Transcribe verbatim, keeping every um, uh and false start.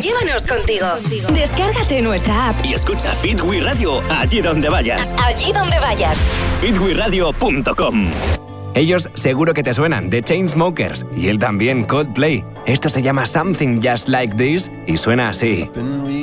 Llévanos contigo. Descárgate nuestra app y escucha Fit We Radio allí donde vayas. Allí donde vayas. fit we radio punto com. Ellos seguro que te suenan, The Chainsmokers, y él también, Coldplay. Esto se llama Something Just Like This y suena así.